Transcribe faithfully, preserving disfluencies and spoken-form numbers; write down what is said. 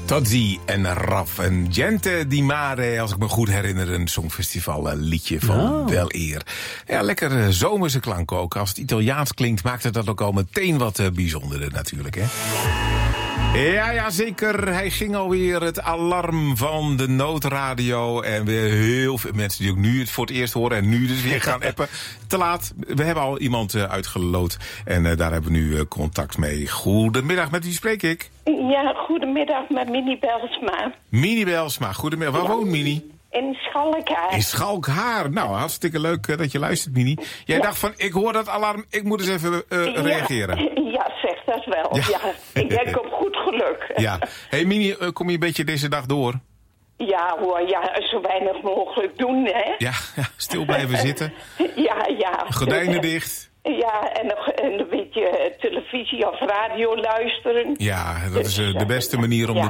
Todzi en Raf en Gente di Mare, als ik me goed herinner, een songfestival liedje van oh. Wel Eer. Ja, lekker uh, zomerse klank ook. Als het Italiaans klinkt, maakt het dat ook al meteen wat uh, bijzonderder natuurlijk, hè? Ja, ja, zeker. Hij ging alweer, het alarm van de noodradio. En weer heel veel mensen die ook nu het voor het eerst horen en nu dus weer gaan appen. Te laat. We hebben al iemand uh, uitgeloot en uh, daar hebben we nu uh, contact mee. Goedemiddag, met wie spreek ik? Ja, goedemiddag, met Mini Belsma. Mini Belsma, goedemiddag. Waar ja. woont Mini? In Schalkhaar. In Schalkhaar. Nou, hartstikke leuk uh, dat je luistert, Mini. Jij ja. dacht van, ik hoor dat alarm, ik moet eens even uh, ja. reageren. Ja, zeg dat wel. Ja. ja. Ik denk op goed geluk. Ja. Hey Mini, uh, kom je een beetje deze dag door? Ja hoor, ja, zo weinig mogelijk doen, hè. Ja, ja stil blijven zitten. Ja, ja. Gordijnen dicht. Ja, en nog een beetje televisie of radio luisteren. Ja, dat is uh, de beste manier om ja.